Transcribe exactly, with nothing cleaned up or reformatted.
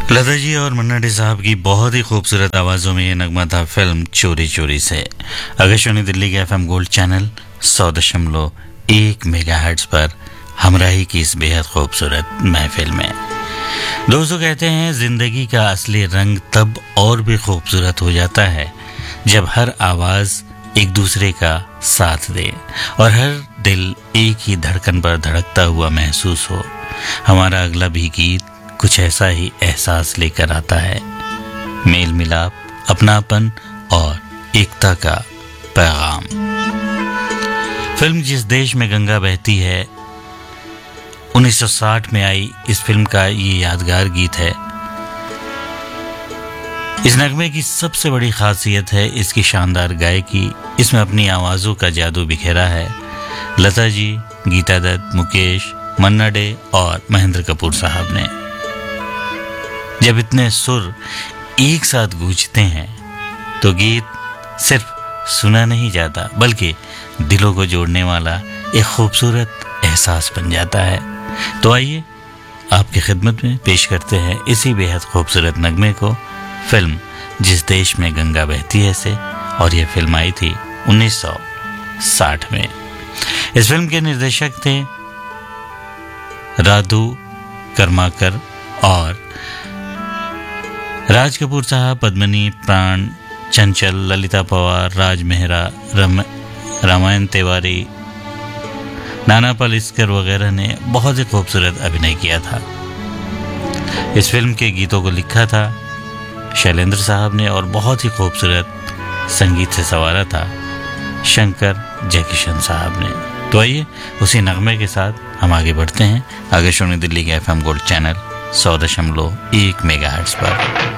लता जी और मन्ना डे साहब की बहुत ही खूबसूरत आवाज़ों में ये नगमा था फिल्म चोरी चोरी से। आकाशवाणी दिल्ली के एफएम गोल्ड चैनल सौ दशमलव एक मेगाहर्ट्ज पर हमराही की इस बेहद खूबसूरत महफिल में। दोस्तों कहते हैं जिंदगी का असली रंग तब और भी खूबसूरत हो जाता है जब हर आवाज़ एक दूसरे का साथ दे और हर दिल एक ही धड़कन पर धड़कता हुआ महसूस हो। हमारा अगला भी गीत कुछ ऐसा ही एहसास लेकर आता है, मेल मिलाप, अपनापन और एकता का पैगाम। फिल्म जिस देश में गंगा बहती है उन्नीस सौ साठ में आई इस फिल्म का ये यादगार गीत है। इस नगमे की सबसे बड़ी खासियत है इसकी शानदार गायकी। इसमें अपनी आवाज़ों का जादू बिखेरा है लता जी, गीता दत्त, मुकेश, मन्ना डे और महेंद्र कपूर साहब ने। जब इतने सुर एक साथ गूंजते हैं तो गीत सिर्फ सुना नहीं जाता बल्कि दिलों को जोड़ने वाला एक खूबसूरत एहसास बन जाता है। तो आइए आपकी खिदमत में पेश करते हैं इसी बेहद खूबसूरत नगमे को, फिल्म जिस देश में गंगा बहती है से। और यह फिल्म आई थी उन्नीस सौ साठ में। इस फिल्म के निर्देशक थे राधू कर्माकर और राज कपूर साहब, पद्मिनी, प्राण, चंचल, ललिता पवार, राज मेहरा, रम, रामायण तिवारी, नाना पालेकर वगैरह ने बहुत ही खूबसूरत अभिनय किया था। इस फिल्म के गीतों को लिखा था शैलेंद्र साहब ने और बहुत ही खूबसूरत संगीत से संवारा था शंकर जयकिशन साहब ने। तो आइए उसी नगमे के साथ हम आगे बढ़ते हैं आकाशवाणी दिल्ली के एफएम गोल्ड चैनल सौ दशमलव एक मेगाहर्ट्ज पर।